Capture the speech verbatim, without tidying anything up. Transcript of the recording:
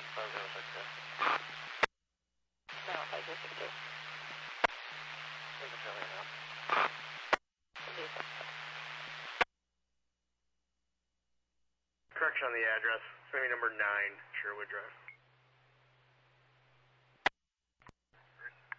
five zero six two. No, five zero six two. There's a failure now. Correction on the address. It's maybe number nine, Sherwood Drive.